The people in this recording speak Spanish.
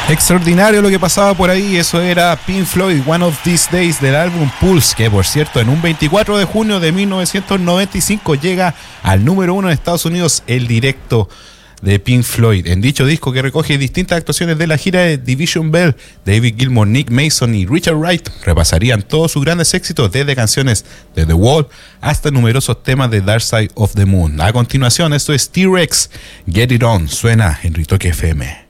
Extraordinario lo que pasaba por ahí. Eso era Pink Floyd, One of These Days, del álbum Pulse, que por cierto en un 24 de junio de 1995 llega al número 1 en Estados Unidos, el directo de Pink Floyd. En dicho disco, que recoge distintas actuaciones de la gira de Division Bell, David Gilmour, Nick Mason y Richard Wright repasarían todos sus grandes éxitos, desde canciones de The Wall hasta numerosos temas de Dark Side of the Moon. A continuación, esto es T-Rex, Get It On, suena en Ritoque FM.